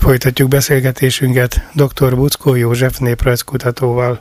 Folytatjuk beszélgetésünket dr. Buczkó József néprajzkutatóval.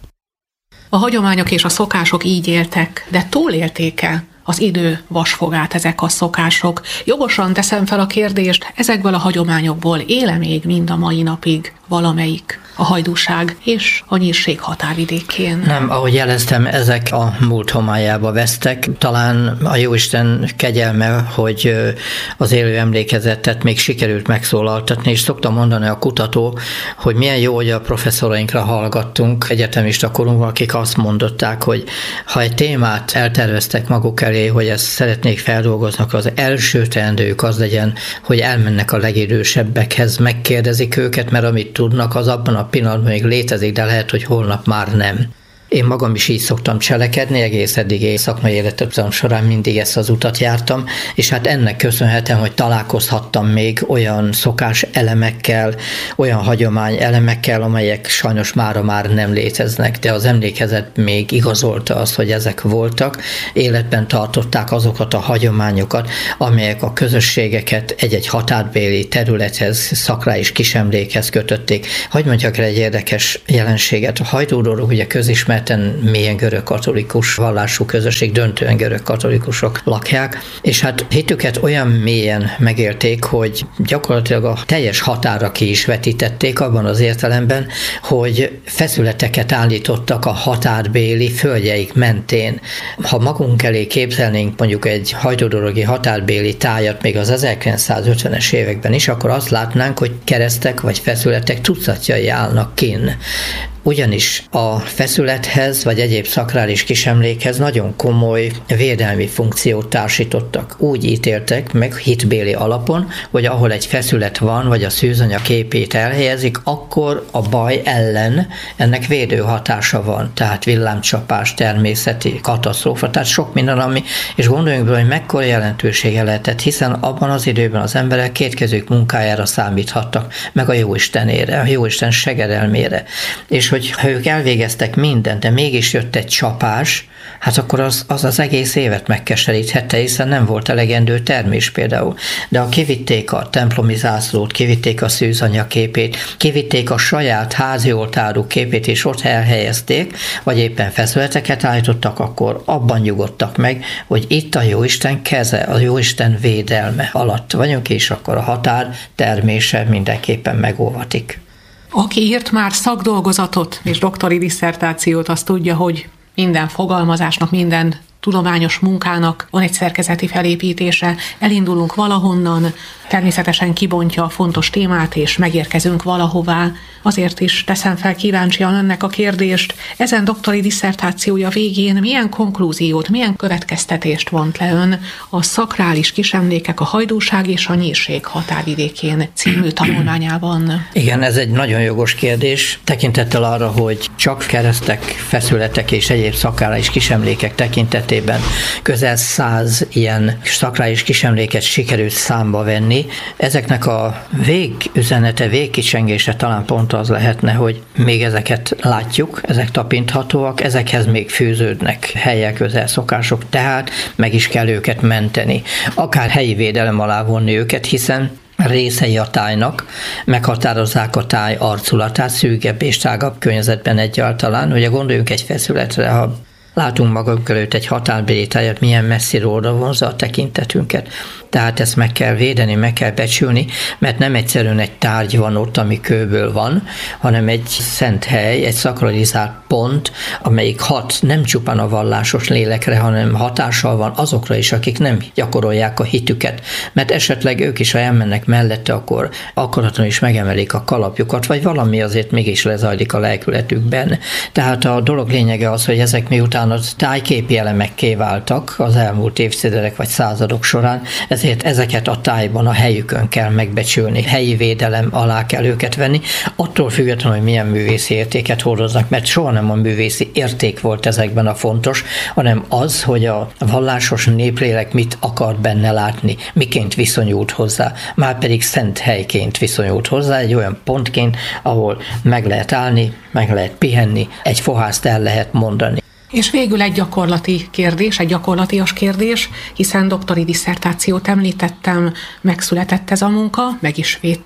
A hagyományok és a szokások így éltek, de túlélték-e az idő vasfogát ezek a szokások? Jogosan teszem fel a kérdést, ezekből a hagyományokból éle még mind a mai napig valamelyik a hajdúság és a nyírség határvidékén? Nem, ahogy jeleztem, ezek a múlt homályába vesztek. Talán a Jóisten kegyelme, hogy az élő emlékezetet még sikerült megszólaltatni, és szoktam mondani a kutató, hogy milyen jó, hogy a professzorainkra hallgattunk egyetemista korunkban, akik azt mondották, hogy ha egy témát elterveztek maguk elé, hogy ezt szeretnék feldolgozni, akkor az első teendőjük az legyen, hogy elmennek a legidősebbekhez, megkérdezik őket, mert amit tudnak, az abban a pillanatban még létezik, de lehet, hogy holnap már nem. Én magam is így szoktam cselekedni, egész eddig szakmai életem során mindig ezt az utat jártam, és hát ennek köszönhetem, hogy találkozhattam még olyan szokás elemekkel, olyan hagyomány elemekkel, amelyek sajnos mára már nem léteznek, de az emlékezet még igazolta azt, hogy ezek voltak, életben tartották azokat a hagyományokat, amelyek a közösségeket egy-egy határbéli területhez, szakrális kisemlékhez kötötték. Hogy mondjak el egy érdekes jelenséget, a hajdúdorok ugye közismert mélyen görögkatolikus vallású közösség, döntően görögkatolikusok lakják, és hát hitüket olyan mélyen megélték, hogy gyakorlatilag a teljes határa ki is vetítették abban az értelemben, hogy feszületeket állítottak a határbéli földjeik mentén. Ha magunk elé képzelnénk mondjuk egy hajdúdorogi határbéli tájat még az 1950-es években is, akkor azt látnánk, hogy keresztek vagy feszületek tucatjai állnak kinn. Ugyanis a feszülethez vagy egyéb szakrális kisemlékhez nagyon komoly védelmi funkciót társítottak. Úgy ítéltek meg hitbéli alapon, hogy ahol egy feszület van, vagy a szűzanya képét elhelyezik, akkor a baj ellen ennek védő hatása van. Tehát villámcsapás, természeti katasztrófa, tehát sok minden, ami, és gondoljunk bele, hogy mekkora jelentősége lehetett, hiszen abban az időben az emberek kétkezők munkájára számíthattak, meg a Jóistenére, a Jóisten segedelmére. És ha ők elvégeztek mindent, de mégis jött egy csapás, hát akkor az egész évet megkeseríthette, hiszen nem volt elegendő termés például. De ha kivitték a templomi zászlót, kivitték a szűzanya képét, kivitték a saját házi oltáruk képét, és ott elhelyezték, vagy éppen feszületeket állítottak, akkor abban nyugodtak meg, hogy itt a Jóisten keze, a Jóisten védelme alatt vagyunk, és akkor a határ termése mindenképpen megóvatik. Aki írt már szakdolgozatot és doktori disszertációt, az tudja, hogy minden fogalmazásnak, minden tudományos munkának van egy szerkezeti felépítése, elindulunk valahonnan, természetesen kibontja a fontos témát, és megérkezünk valahová. Azért is teszem fel kíváncsian önnek a kérdést, ezen doktori disszertációja végén milyen konklúziót, milyen következtetést vont le ön a Szakrális kisemlékek a hajdúság és a nyírség határvidékén című tanulmányában? Igen, ez egy nagyon jogos kérdés, tekintettel arra, hogy csak keresztek, feszületek és egyéb szakrális kisemlékek tekintetében közel 100 ilyen szakrális kisemléket sikerült számba venni. Ezeknek a végüzenete, végkicsengése talán pont az lehetne, hogy még ezeket látjuk, ezek tapinthatóak, ezekhez még fűződnek helyek, közel szokások, tehát meg is kell őket menteni. Akár helyi védelem alá vonni őket, hiszen részei a tájnak, meghatározzák a táj arculatát szűkebb és tágabb környezetben egyáltalán. Ugye gondoljunk egy feszületre, ha látunk magunk előtt egy határbéli tájat, milyen messziről oda vonzza a tekintetünket. Tehát ezt meg kell védeni, meg kell becsülni, mert nem egyszerűen egy tárgy van ott, ami kőből van, hanem egy szent hely, egy szakralizált pont, amelyik hat nem csupán a vallásos lélekre, hanem hatással van azokra is, akik nem gyakorolják a hitüket. Mert esetleg ők is, ha elmennek mellette, akkor akaratlanul is megemelik a kalapjukat, vagy valami azért mégis lezajlik a lelkületükben. Tehát a dolog lényege az, hogy ezek miután a tájképi elemekké váltak az elmúlt évtizedek vagy századok során, ezért ezeket a tájban a helyükön kell megbecsülni, helyi védelem alá kell őket venni, attól függetlenül, hogy milyen művészi értéket hordoznak, mert soha nem a művészi érték volt ezekben a fontos, hanem az, hogy a vallásos néplélek mit akar benne látni, miként viszonyult hozzá, már pedig szent helyként viszonyult hozzá, egy olyan pontként, ahol meg lehet állni, meg lehet pihenni, egy fohászt el lehet mondani. És végül egy gyakorlati kérdés, egy gyakorlatias kérdés, hiszen doktori disszertációt említettem, megszületett ez a munka, meg is védtem.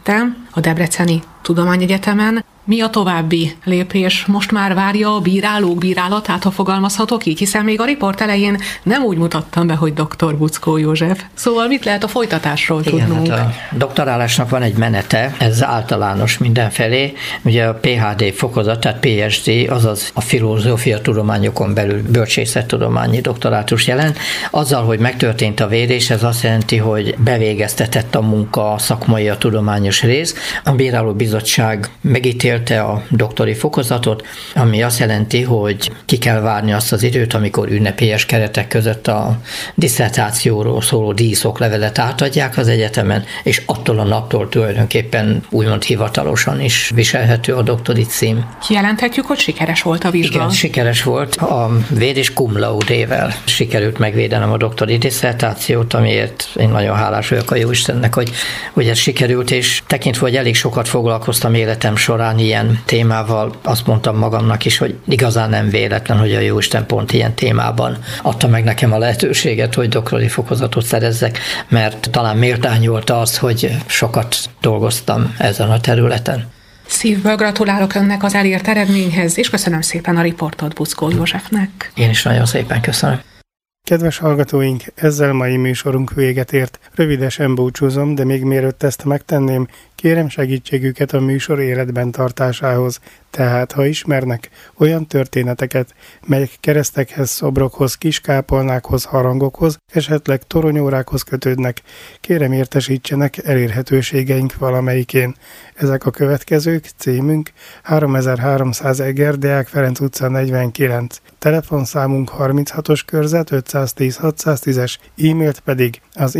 a Debreceni Tudományegyetemen. Mi a további lépés? Most már várja a bírálók bírálatát, ha fogalmazhatok így, hiszen még a riport elején nem úgy mutattam be, hogy dr. Buczkó József. Szóval mit lehet a folytatásról tudnunk? Hát a doktorálásnak van egy menete, ez általános mindenfelé. Ugye a PhD fokozat, tehát PhD, azaz a filozófia tudományokon belül bölcsészettudományi doktorátus jelent. Azzal, hogy megtörtént a vérés, ez azt jelenti, hogy bevégeztetett a munka, a szakmai, a tudományos rész. A bírálóbizottság megítélte a doktori fokozatot, ami azt jelenti, hogy ki kell várni azt az időt, amikor ünnepélyes keretek között a disszertációról szóló díszoklevelet átadják az egyetemen, és attól a naptól tulajdonképpen úgymond hivatalosan is viselhető a doktori cím. Kijelenthetjük, hogy sikeres volt a vizsga? Igen, sikeres volt. A vérés cum laude-vel sikerült megvédenem a doktori disszertációt, amiért én nagyon hálás vagyok a Jóistennek, hogy ez sikerült, és tekintve, hogy elég sokat foglalkoztam életem során ilyen témával, azt mondtam magamnak is, hogy igazán nem véletlen, hogy a Jóisten pont ilyen témában adta meg nekem a lehetőséget, hogy doktori fokozatot szerezzek, mert talán méltányolta azt, hogy sokat dolgoztam ezen a területen. Szívből gratulálok önnek az elért eredményhez, és köszönöm szépen a riportot Buczkó Józsefnek. Én is nagyon szépen köszönöm. Kedves hallgatóink, ezzel mai műsorunk véget ért. Rövidesen búcsúzom, de még mielőtt ezt megtenném, kérem segítségüket a műsor életben tartásához. Tehát, ha ismernek olyan történeteket, melyek keresztekhez, szobrokhoz, kiskápolnákhoz, harangokhoz, esetleg toronyórákhoz kötődnek, kérem értesítsenek elérhetőségeink valamelyikén. Ezek a következők: címünk 3300 Eger, Deák Ferenc utca 49, telefonszámunk 36-os körzet 510 610-es, e-mailt pedig az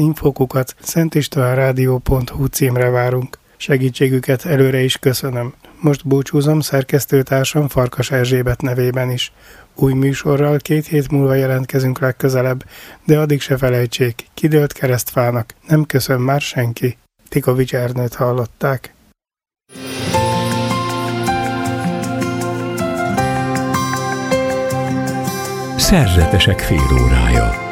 info@szentistvánradio.hu címre várunk. Segítségüket előre is köszönöm. Most búcsúzom szerkesztőtársam Farkas Erzsébet nevében is. Új műsorral 2 hét múlva jelentkezünk legközelebb, de addig se felejtsék, kidőlt keresztfának nem köszön már senki. Tikovics Ernőt hallották. Szerzetesek félórája.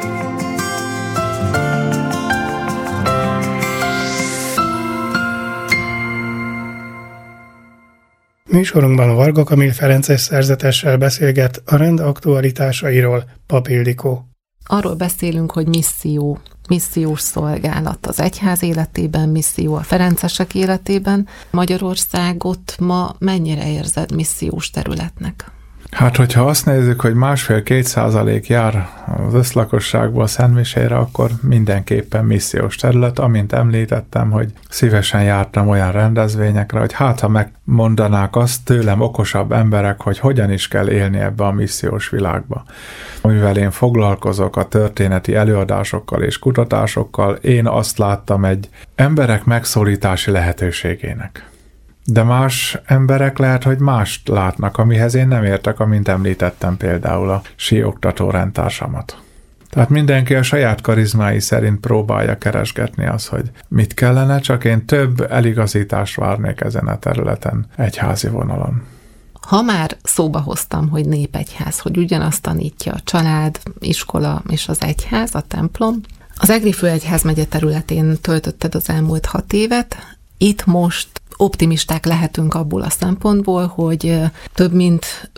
Műsorunkban Varga Kamil Ferences szerzetessel beszélget a rend aktualitásairól Pap Ildikó. Arról beszélünk, hogy missziós szolgálat az egyház életében, misszió a ferencesek életében. Magyarországot ma mennyire érzed missziós területnek? Hát, hogyha azt nézzük, hogy 1,5-2% jár az összlakosságból szentmisére, akkor mindenképpen missziós terület. Amint említettem, hogy szívesen jártam olyan rendezvényekre, hogy hát, ha megmondanák azt tőlem okosabb emberek, hogy hogyan is kell élni ebbe a missziós világba. Amivel én foglalkozok a történeti előadásokkal és kutatásokkal, én azt láttam egy emberek megszólítási lehetőségének. De más emberek lehet, hogy mást látnak, amihez én nem értek, amint említettem például a síoktató rendtársamat. Tehát mindenki a saját karizmái szerint próbálja keresgetni azt, hogy mit kellene, csak én több eligazítást várnék ezen a területen, egyházi vonalon. Ha már szóba hoztam, hogy népegyház, hogy ugyanazt tanítja a család, iskola és az egyház, a templom, az Egri főegyházmegye területén töltötted az elmúlt 6 évet, itt most optimisták lehetünk abból a szempontból, hogy több mint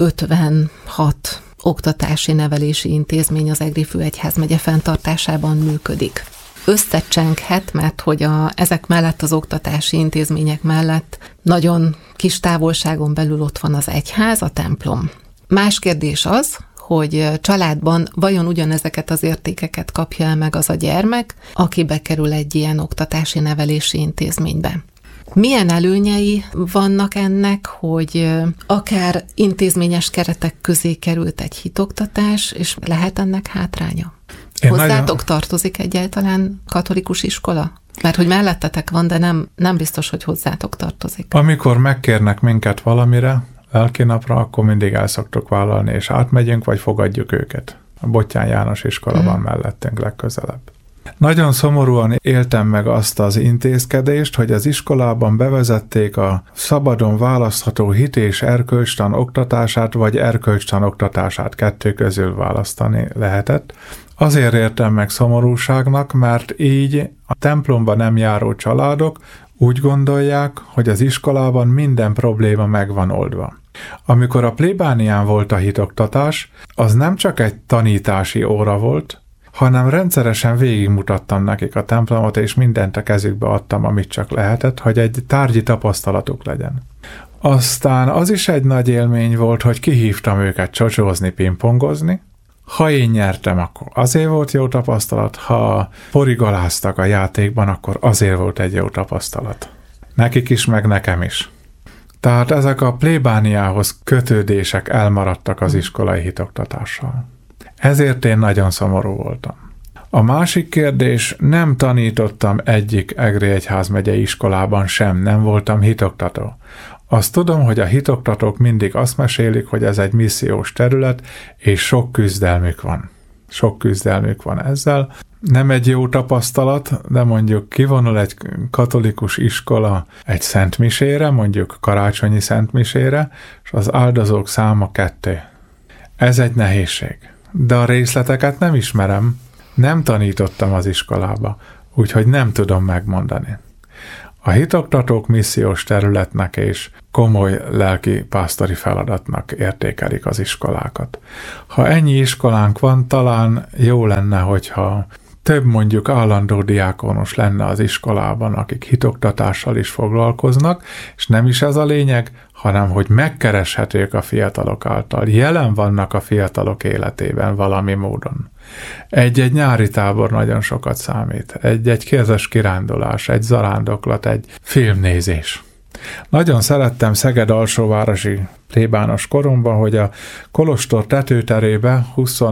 56 oktatási nevelési intézmény az Egri főegyházmegye fenntartásában működik. Összecsenghet, mert hogy ezek mellett, az oktatási intézmények mellett nagyon kis távolságon belül ott van az egyház, a templom. Más kérdés az, hogy családban vajon ugyanezeket az értékeket kapja el meg az a gyermek, aki bekerül egy ilyen oktatási nevelési intézménybe. Milyen előnyei vannak ennek, hogy akár intézményes keretek közé került egy hitoktatás, és lehet ennek hátránya? Hozzátok tartozik egyáltalán katolikus iskola? Mert hogy mellettetek van, de nem biztos, hogy hozzátok tartozik. Amikor megkérnek minket valamire, lelkinapra, akkor mindig el szoktuk vállalni, és átmegyünk, vagy fogadjuk őket. A Bottyán János iskola van mellettünk legközelebb. Nagyon szomorúan éltem meg azt az intézkedést, hogy az iskolában bevezették a szabadon választható hit és erkölcstan oktatását, vagy erkölcstan oktatását, 2 közül választani lehetett. Azért értem meg szomorúságnak, mert így a templomba nem járó családok Úgy gondolják, hogy az iskolában minden probléma meg van oldva. Amikor a plébánián volt a hitoktatás, az nem csak egy tanítási óra volt, hanem rendszeresen végigmutattam nekik a templomot, és mindent a kezükbe adtam, amit csak lehetett, hogy egy tárgyi tapasztalatuk legyen. Aztán az is egy nagy élmény volt, hogy kihívtam őket csocsózni, pingpongozni. Ha én nyertem, akkor azért volt jó tapasztalat, ha porigaláztak a játékban, akkor azért volt egy jó tapasztalat. Nekik is, meg nekem is. Tehát ezek a plébániához kötődések elmaradtak az iskolai hitoktatással. Ezért én nagyon szomorú voltam. A másik kérdés, nem tanítottam egyik Egri egyházmegyei iskolában sem, nem voltam hitoktató. Azt tudom, hogy a hitoktatók mindig azt mesélik, hogy ez egy missziós terület, és sok küzdelmük van. Sok küzdelmük van ezzel. Nem egy jó tapasztalat, de mondjuk kivonul egy katolikus iskola egy szentmisére, mondjuk karácsonyi szentmisére, és az áldozók száma 2. Ez egy nehézség. De a részleteket nem ismerem, nem tanítottam az iskolába, úgyhogy nem tudom megmondani. A hitoktatók missziós területnek és komoly lelki pásztori feladatnak értékelik az iskolákat. Ha ennyi iskolánk van, talán jó lenne, hogyha több mondjuk állandó diákonus lenne az iskolában, akik hitoktatással is foglalkoznak, és nem is ez a lényeg, hanem hogy megkereshetők a fiatalok által, jelen vannak a fiatalok életében valami módon. Egy nyári tábor nagyon sokat számít, egy kézes kirándulás, egy zarándoklat, egy filmnézés. Nagyon szerettem Szeged alsóvárosi plébános koromban, hogy a kolostor tetőterébe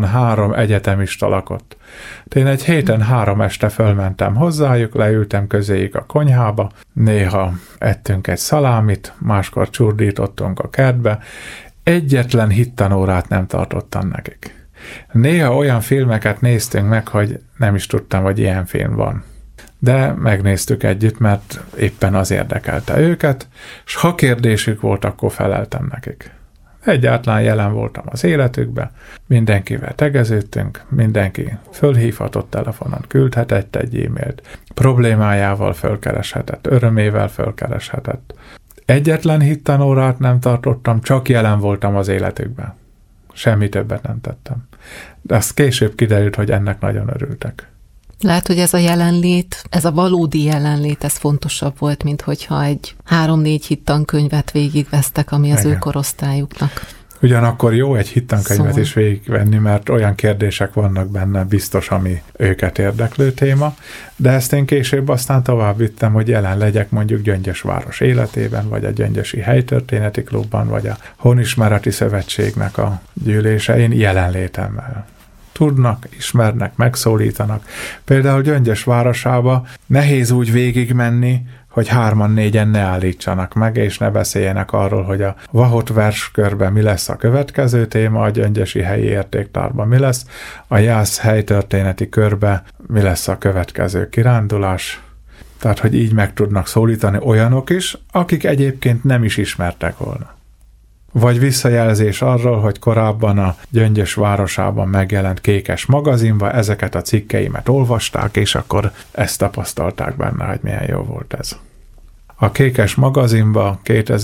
23 egyetemista lakott. Én egy héten 3 este fölmentem hozzájuk, leültem közéjük a konyhába, néha ettünk egy szalámit, máskor csurdítottunk a kertbe, egyetlen hittanórát nem tartottam nekik. Néha olyan filmeket néztünk meg, hogy nem is tudtam, hogy ilyen film van. De megnéztük együtt, mert éppen az érdekelte őket, és ha kérdésük volt, akkor feleltem nekik. Egyáltalán jelen voltam az életükbe, mindenkivel tegeződtünk, mindenki fölhívhatott telefonon, küldhetett egy e-mailt, problémájával fölkereshetett, örömével fölkereshetett. Egyetlen hittanórát nem tartottam, csak jelen voltam az életükben. Semmi többet nem tettem. De azt később kiderült, hogy ennek nagyon örültek. Lehet, hogy ez a jelenlét, ez a valódi jelenlét, ez fontosabb volt, mint hogyha egy 3-4 hittankönyvet végigvesztek, ami az ő korosztályuknak. Ugyanakkor jó egy hittankönyvet is végigvenni, mert olyan kérdések vannak benne biztos, ami őket érdeklő téma, de ezt én később aztán tovább vittem, hogy jelen legyek mondjuk Gyöngyösváros életében, vagy a Gyöngyösi Helytörténeti Klubban, vagy a Honismereti Szövetségnek a gyűlésein jelenlétemmel. Tudnak, ismernek, megszólítanak. Például Gyöngyös városába nehéz úgy végigmenni, hogy 3-4-en ne állítsanak meg, és ne beszéljenek arról, hogy a Vahot verskörben mi lesz a következő téma, a Gyöngyösi helyi értéktárban mi lesz, a Jász helytörténeti körbe mi lesz a következő kirándulás. Tehát, hogy így meg tudnak szólítani olyanok is, akik egyébként nem is ismertek volna. Vagy visszajelzés arról, hogy korábban a Gyöngyös városában megjelent Kékes magazinba ezeket a cikkeimet olvasták, és akkor ezt tapasztalták benne, hogy milyen jó volt ez. A Kékes magazinba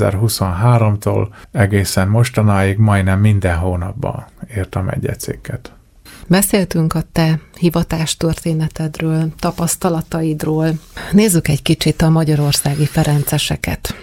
2023-tól egészen mostanáig majdnem minden hónapban írtam egy cikket. Beszéltünk a te hivatástörténetedről, tapasztalataidról. Nézzük egy kicsit a magyarországi ferenceseket.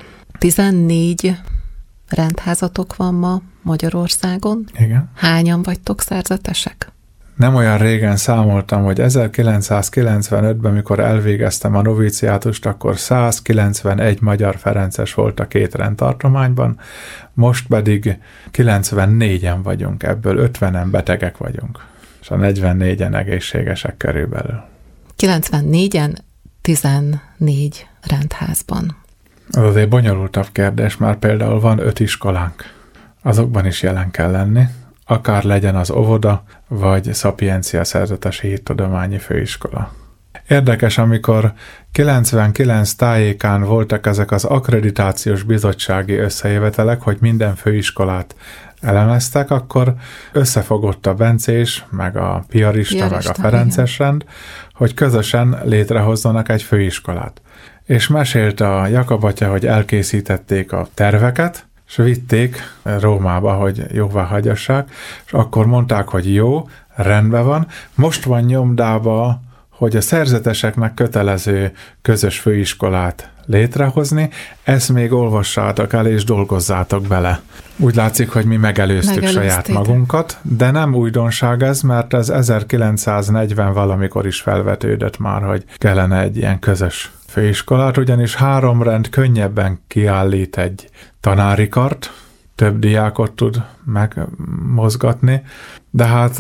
14 rendházatok van ma Magyarországon. Igen. Hányan vagytok szerzetesek? Nem olyan régen számoltam, hogy 1995-ben, mikor elvégeztem a noviciátust, akkor 191 magyar ferences volt a 2 rendtartományban, most pedig 94-en vagyunk, ebből 50-en betegek vagyunk, és a 44-en egészségesek körülbelül. 94-en 14 rendházban. Az azért bonyolultabb kérdés, már például van 5 iskolánk. Azokban is jelen kell lenni, akár legyen az óvoda, vagy Szapiencia Szerzetesi Hittudományi Főiskola. Érdekes, amikor 99 tájékán voltak ezek az akkreditációs bizottsági összejövetelek, hogy minden főiskolát elemeztek, akkor összefogott a bencés, meg a piarista, meg a ferences rend, hogy közösen létrehozzanak egy főiskolát. és mesélt a Jakab atya, hogy elkészítették a terveket, és vitték Rómába, hogy jóvá hagyassák, és akkor mondták, hogy jó, rendben van, most van nyomdába, hogy a szerzeteseknek kötelező közös főiskolát létrehozni, ezt még olvassátok el és dolgozzátok bele. Úgy látszik, hogy mi megelőztük saját magunkat, de nem újdonság ez, mert ez 1940 valamikor is felvetődött már, hogy kellene egy ilyen közös főiskolát, ugyanis 3 rend könnyebben kiállít egy tanári kart, több diákot tud megmozgatni, de hát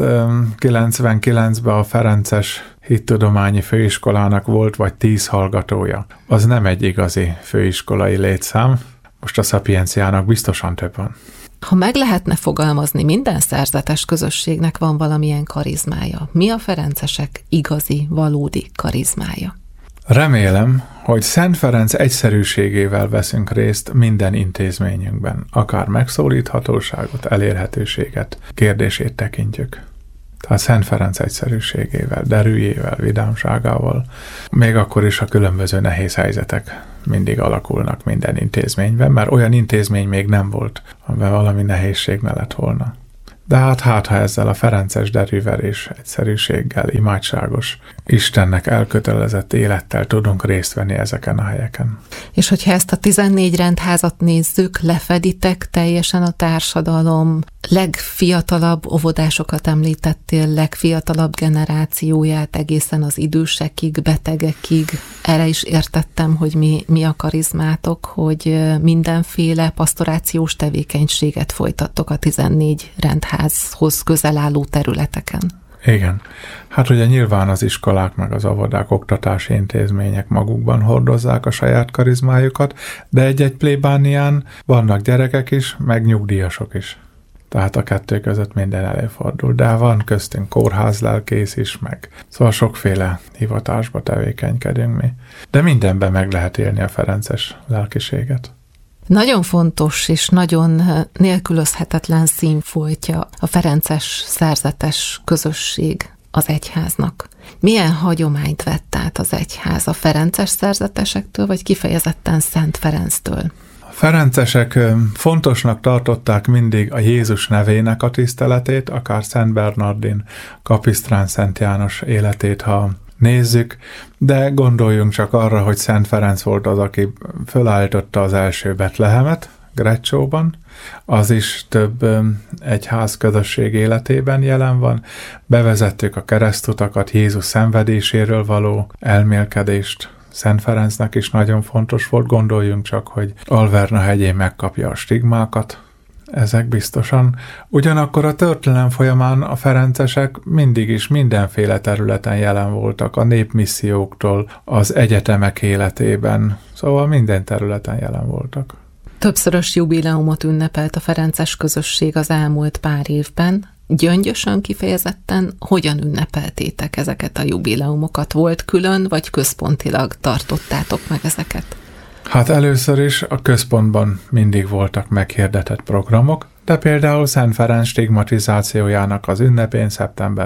99-ben a Ferences Hittudományi Főiskolának volt vagy 10 hallgatója. Az nem egy igazi főiskolai létszám, most a Szapienciának biztosan több van. Ha meg lehetne fogalmazni, minden szerzetes közösségnek van valamilyen karizmája. Mi a ferencesek igazi, valódi karizmája? Remélem, hogy Szent Ferenc egyszerűségével veszünk részt minden intézményünkben, akár megszólíthatóságot, elérhetőséget, kérdését tekintjük. Tehát Szent Ferenc egyszerűségével, derűjével, vidámságával, még akkor is a különböző nehéz helyzetek mindig alakulnak minden intézményben, mert olyan intézmény még nem volt, amiben valami nehézség ne lett volna. De hát ha ezzel a ferences derűvel és egyszerűséggel, imádságos, Istennek elkötelezett élettel tudunk részt venni ezeken a helyeken. És hogyha ezt a 14 rendházat nézzük, lefeditek teljesen a társadalom legfiatalabb óvodásokat említettél, legfiatalabb generációját egészen az idősekig, betegekig. Erre is értettem, hogy mi a karizmátok, hogy mindenféle pastorációs tevékenységet folytattok a 14 rendházhoz közel álló területeken. Igen. Hát ugye nyilván az iskolák meg az óvodák, oktatási intézmények magukban hordozzák a saját karizmájukat, de egy-egy plébánián vannak gyerekek is, meg nyugdíjasok is. Tehát a kettő között minden előfordul, de van köztünk kórházlelkész is, meg szóval sokféle hivatásba tevékenykedünk mi. De mindenben meg lehet élni a ferences lelkiséget. Nagyon fontos és nagyon nélkülözhetetlen színfoltja a ferences szerzetes közösség az egyháznak. Milyen hagyományt vett át az egyház a ferences szerzetesektől, vagy kifejezetten Szent Ferenctől? A ferencesek fontosnak tartották mindig a Jézus nevének a tiszteletét, akár Szent Bernardin, Kapisztrán Szent János életét, ha nézzük, de gondoljunk csak arra, hogy Szent Ferenc volt az, aki fölállította az első Betlehemet, Grecsóban, az is több egyház közösség életében jelen van. Bevezettük a keresztutakat, Jézus szenvedéséről való elmélkedést. Szent Ferencnek is nagyon fontos volt, gondoljunk csak, hogy Alverna hegyén megkapja a stigmákat, ezek biztosan. Ugyanakkor a történelem folyamán a ferencesek mindig is mindenféle területen jelen voltak, a népmisszióktól az egyetemek életében, szóval minden területen jelen voltak. Többszörös jubileumot ünnepelt a ferences közösség az elmúlt pár évben. Gyöngyösön kifejezetten hogyan ünnepeltétek ezeket a jubileumokat? Volt külön, vagy központilag tartottátok meg ezeket? Hát először is a központban mindig voltak meghirdetett programok, de például Szent Ferenc stigmatizációjának az ünnepén szeptember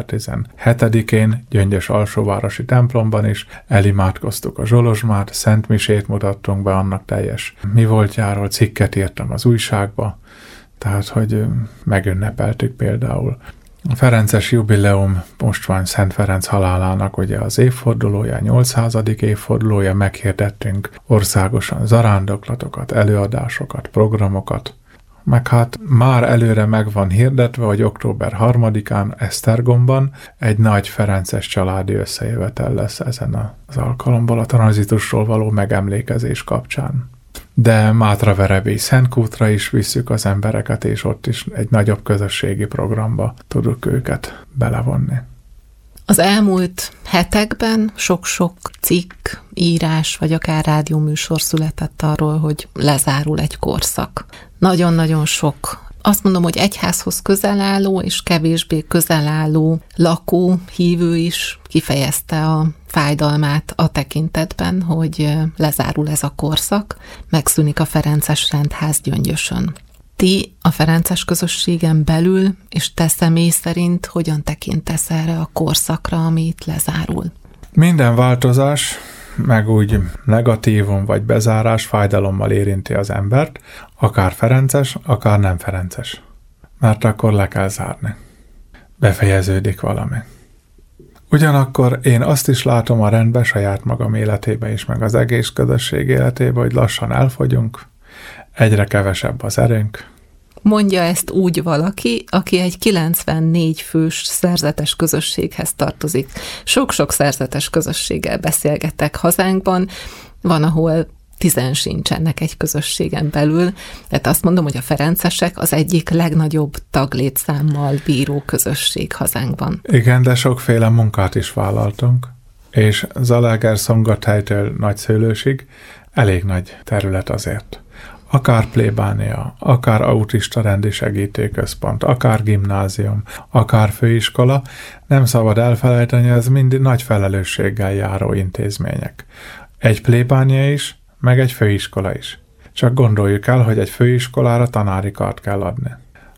17-én Gyöngyös alsóvárosi templomban is elimádkoztuk a Zsolozsmát, Szent Misét mutattunk be annak teljes mi voltjáról, cikket írtam az újságba, tehát hogy megünnepeltük például. A ferences jubileum most van Szent Ferenc halálának ugye az évfordulója, 800. évfordulója, meghirdettünk országosan zarándoklatokat, előadásokat, programokat, meg hát már előre meg van hirdetve, hogy október 3-án Esztergomban egy nagy ferences családi összejövetel lesz ezen az alkalomból a tranzitusról való megemlékezés kapcsán. De Mátraverebély Szentkútra is visszük az embereket, és ott is egy nagyobb közösségi programba tudjuk őket belevonni. Az elmúlt hetekben sok-sok cikk, írás, vagy akár rádióműsor született arról, hogy lezárul egy korszak. Nagyon-nagyon sok, azt mondom, hogy egyházhoz közel álló és kevésbé közel álló lakó, hívő is kifejezte a fájdalmát a tekintetben, hogy lezárul ez a korszak, megszűnik a ferences rendház Gyöngyösön. Ti a ferences közösségen belül, és te személy szerint hogyan tekintesz erre a korszakra, ami itt lezárul? Minden változás meg úgy negatívum vagy bezárás fájdalommal érinti az embert, akár ferences, akár nem ferences. Mert akkor le kell zárni. Befejeződik valami. Ugyanakkor én azt is látom a rendben saját magam életébe is, meg az egész közösség életébe, hogy lassan elfogyunk, egyre kevesebb az erőnk. Mondja ezt úgy valaki, aki egy 94 fős szerzetes közösséghez tartozik. Sok-sok szerzetes közösséggel beszélgetek hazánkban, van, ahol 10 sincsenek egy közösségen belül. Tehát azt mondom, hogy a ferencesek az egyik legnagyobb taglétszámmal bíró közösség hazánkban. Igen, de sokféle munkát is vállaltunk, és Zalaegerszombathelytől Nagyszőlősig elég nagy terület azért. Akár plébánia, akár autista rendi segítőközpont, akár gimnázium, akár főiskola, nem szabad elfelejteni, ez mind nagy felelősséggel járó intézmények. Egy plébánia is, meg egy főiskola is. Csak gondoljuk el, hogy egy főiskolára tanári kart kell adni.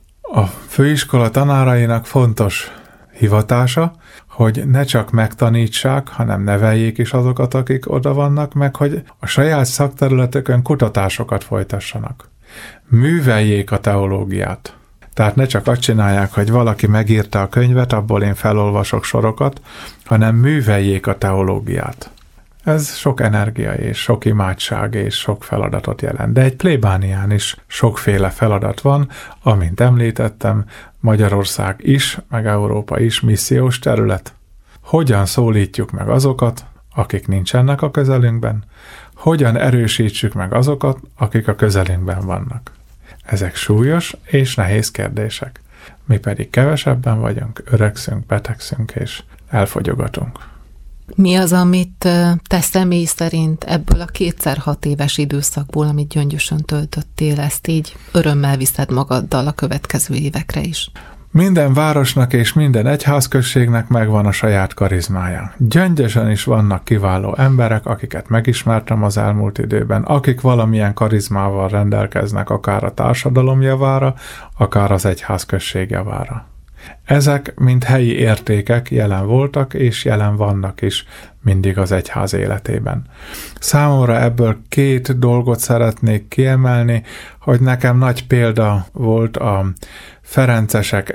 A főiskola tanárainak fontos hivatása, hogy ne csak megtanítsák, hanem neveljék is azokat, akik oda vannak, meg hogy a saját szakterületükön kutatásokat folytassanak. Műveljék a teológiát. Tehát ne csak azt csinálják, hogy valaki megírta a könyvet, abból én felolvasok sorokat, hanem műveljék a teológiát. Ez sok energia és sok imádság és sok feladatot jelent. De egy plébánián is sokféle feladat van, amint említettem, Magyarország is, meg Európa is missziós terület. Hogyan szólítjuk meg azokat, akik nincsenek a közelünkben? Hogyan erősítsük meg azokat, akik a közelünkben vannak? Ezek súlyos és nehéz kérdések. Mi pedig kevesebben vagyunk, öregszünk, betegszünk és elfogyogatunk. Mi az, amit te személy szerint ebből a 2x6 éves időszakból, amit Gyöngyösön töltöttél, ezt így örömmel viszed magaddal a következő évekre is? Minden városnak és minden egyházközségnek megvan a saját karizmája. Gyöngyösön is vannak kiváló emberek, akiket megismertem az elmúlt időben, akik valamilyen karizmával rendelkeznek akár a társadalom javára, akár az egyházközség javára. Ezek, mint helyi értékek jelen voltak és jelen vannak is mindig az egyház életében. Számomra ebből 2 dolgot szeretnék kiemelni, hogy nekem nagy példa volt a ferencesek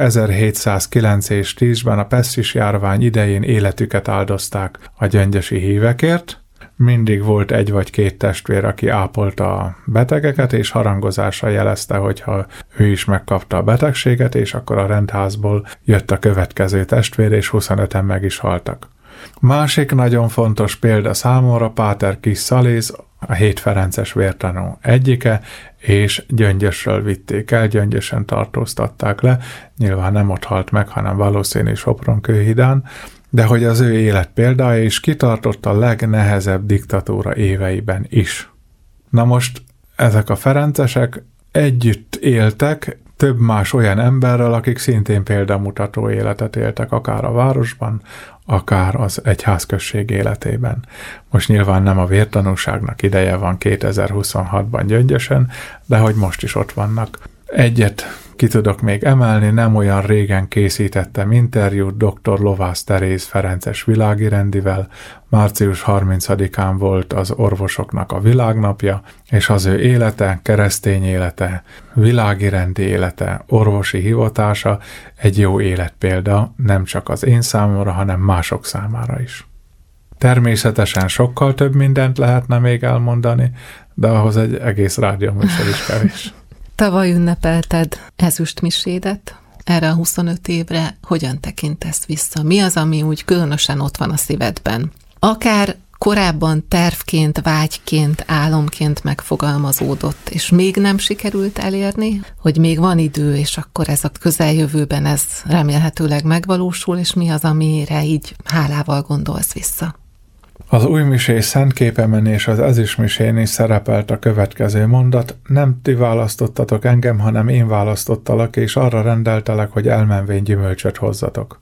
1709 és 10-ben a pesztis járvány idején életüket áldozták a gyöngyösi hívekért. Mindig volt 1 vagy 2 testvér, aki ápolta a betegeket, és harangozással jelezte, hogyha ő is megkapta a betegséget, és akkor a rendházból jött a következő testvér, és 25-en meg is haltak. Másik nagyon fontos példa számomra Páter Kis Szaléz, a 7 ferences vértanú egyike, és Gyöngyösről vitték el, Gyöngyösön tartóztatták le, nyilván nem ott halt meg, hanem valószínű Sopronkőhidán, de hogy az ő élet példája is kitartott a legnehezebb diktatúra éveiben is. Na most ezek a ferencesek együtt éltek több más olyan emberrel, akik szintén példamutató életet éltek, akár a városban, akár az egyházközség életében. Most nyilván nem a vértanúságnak ideje van 2026-ban Gyöngyösön, de hogy most is ott vannak. Egyet ki tudok még emelni, nem olyan régen készítettem interjút dr. Lovász Teréz ferences világi rendivel, március 30-án volt az orvosoknak a világnapja, és az ő élete, keresztény élete, világi rendi élete, orvosi hivatása egy jó életpélda, nem csak az én számomra, hanem mások számára is. Természetesen sokkal több mindent lehetne még elmondani, de ahhoz egy egész rádióműsor is kevés. Tavaly ünnepelted ezüstmisédet, erre a 25 évre hogyan tekintesz vissza? Mi az, ami úgy különösen ott van a szívedben? Akár korábban tervként, vágyként, álomként megfogalmazódott, és még nem sikerült elérni, hogy még van idő, és akkor ez a közeljövőben ez remélhetőleg megvalósul, és mi az, amire így hálával gondolsz vissza? Az újmisés szentképemen és az ezüstmisén is szerepelt a következő mondat: nem ti választottatok engem, hanem én választottalak, és arra rendeltelek, hogy elmenvén gyümölcsöt hozzatok.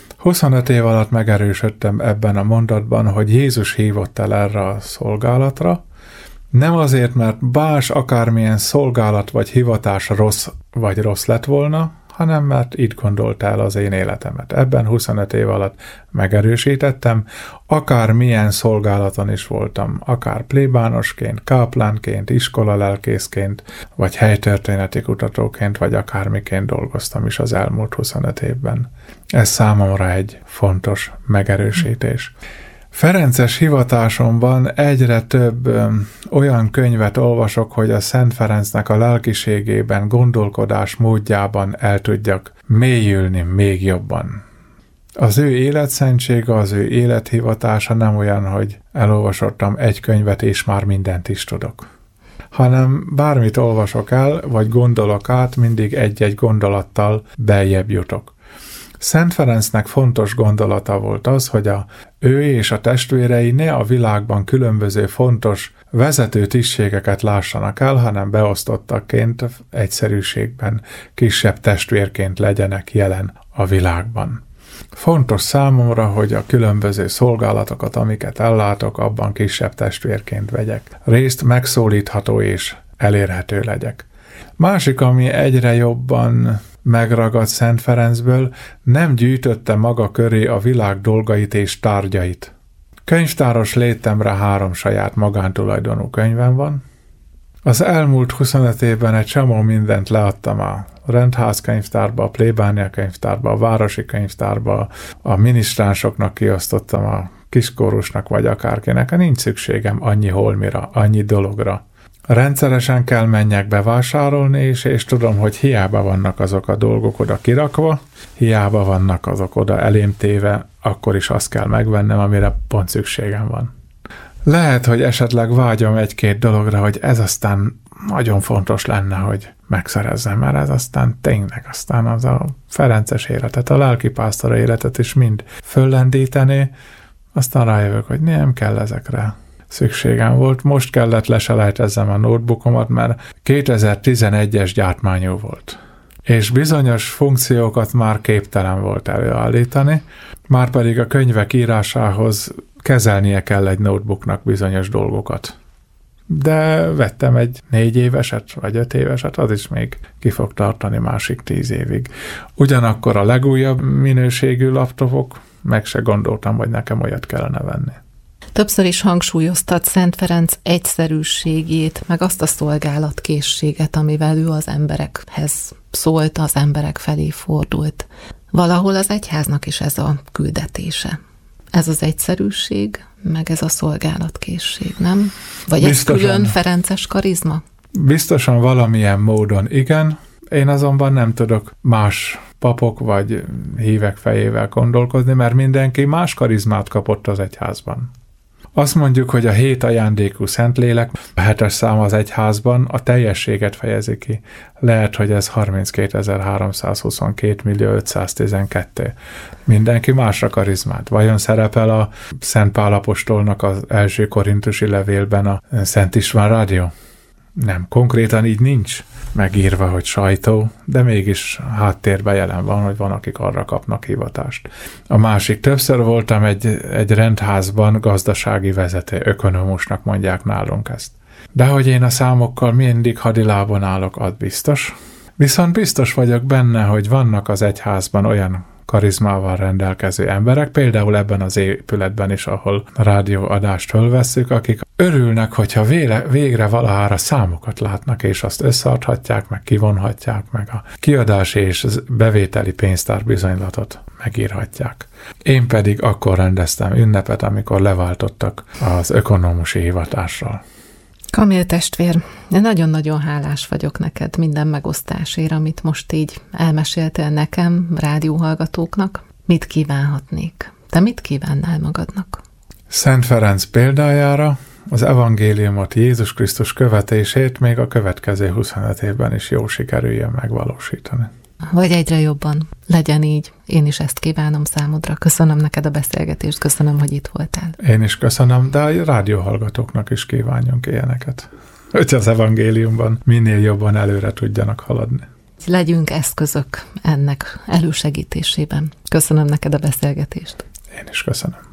25 év alatt megerősödtem ebben a mondatban, hogy Jézus hívott el erre a szolgálatra, nem azért, mert más akármilyen szolgálat vagy hivatás rossz lett volna, hanem mert így gondolta el az én életemet. Ebben 25 év alatt megerősítettem, akár milyen szolgálaton is voltam, akár plébánosként, káplánként, iskolalelkészként, vagy helytörténeti kutatóként, vagy akármiként dolgoztam is az elmúlt 25 évben. Ez számomra egy fontos megerősítés. Ferences hivatásomban egyre több olyan könyvet olvasok, hogy a Szent Ferencnek a lelkiségében, gondolkodás módjában el tudjak mélyülni még jobban. Az ő életszentsége, az ő élethivatása nem olyan, hogy elolvasottam egy könyvet, és már mindent is tudok. Hanem bármit olvasok el, vagy gondolok át, mindig egy-egy gondolattal beljebb jutok. Szent Ferencnek fontos gondolata volt az, hogy ő és a testvérei ne a világban különböző fontos vezető tisztségeket lássanak el, hanem beosztottakként, egyszerűségben, kisebb testvérként legyenek jelen a világban. Fontos számomra, hogy a különböző szolgálatokat, amiket ellátok, abban kisebb testvérként vegyek részt, megszólítható és elérhető legyek. Másik, ami egyre jobban megragadt Szent Ferencből, nem gyűjtötte maga köré a világ dolgait és tárgyait. Könyvtáros létemre 3 saját magántulajdonú könyvem van. Az elmúlt 25 évben egy csomó mindent leadtam a rendház könyvtárba, a plébánia könyvtárba, a városi könyvtárba, a minisztránsoknak kiosztottam, a kiskórusnak vagy akárkinek. Nincs szükségem annyi holmira, annyi dologra. Rendszeresen kell menjek bevásárolni, és tudom, hogy hiába vannak azok a dolgok oda kirakva, hiába vannak azok oda elém téve, akkor is azt kell megvennem, amire pont szükségem van. Lehet, hogy esetleg vágyom 1-2 dologra, hogy ez aztán nagyon fontos lenne, hogy megszerezzem, mert ez aztán tényleg aztán az a ferences életet, a lelkipásztor életet is mind föllendítené, aztán rájövök, hogy nem kell ezekre szükségem volt. Most kellett leselejtezzem a notebookomat, mert 2011-es gyártmányú volt. És bizonyos funkciókat már képtelen volt előállítani, már pedig a könyvek írásához kezelnie kell egy notebooknak bizonyos dolgokat. De vettem egy 4 éveset, vagy 5 éveset, az is még ki fog tartani másik 10 évig. Ugyanakkor a legújabb minőségű laptopok, meg se gondoltam, hogy nekem olyat kellene venni. Többször is hangsúlyoztat Szent Ferenc egyszerűségét, meg azt a szolgálatkészséget, amivel ő az emberekhez szólt, az emberek felé fordult. Valahol az egyháznak is ez a küldetése. Ez az egyszerűség, meg ez a szolgálatkészség, nem? Vagy biztosan, ez külön ferences karizma? Biztosan valamilyen módon igen, én azonban nem tudok más papok vagy hívek fejével gondolkozni, mert mindenki más karizmát kapott az egyházban. Azt mondjuk, hogy a 7 ajándékú Szentlélek, a 7-es szám az egyházban a teljességet fejezi ki. Lehet, hogy ez 32.322.512. Mindenki másra karizmát. Vajon szerepel a Szent Pál apostolnak az első korintusi levélben a Szent István rádió? Nem, konkrétan így nincs megírva, hogy sajtó, de mégis háttérben jelen van, hogy van, akik arra kapnak hivatást. A másik, többször voltam egy rendházban gazdasági vezető, ökonomusnak mondják nálunk ezt. De hogy én a számokkal mindig hadilábon állok, az biztos. Viszont biztos vagyok benne, hogy vannak az egyházban olyan karizmával rendelkező emberek, például ebben az épületben is, ahol a rádióadást fölvesszük, akik örülnek, hogyha végre valahára számokat látnak, és azt összeadhatják, meg kivonhatják, meg a kiadási és bevételi pénztárbizonylatot megírhatják. Én pedig akkor rendeztem ünnepet, amikor leváltottak az ökonomusi hivatásról. Kamil testvér, én nagyon-nagyon hálás vagyok neked minden megosztásért, amit most így elmeséltél nekem, rádióhallgatóknak. Mit kívánhatnék? Te mit kívánnál magadnak? Szent Ferenc példájára az evangéliumot, Jézus Krisztus követését még a következő 25 évben is jól sikerüljön megvalósítani. Hogy egyre jobban legyen így. Én is ezt kívánom számodra. Köszönöm neked a beszélgetést, köszönöm, hogy itt voltál. Én is köszönöm, de a rádióhallgatóknak is kívánjunk ilyeneket. Hogy az evangéliumban minél jobban előre tudjanak haladni. Legyünk eszközök ennek elősegítésében. Köszönöm neked a beszélgetést. Én is köszönöm.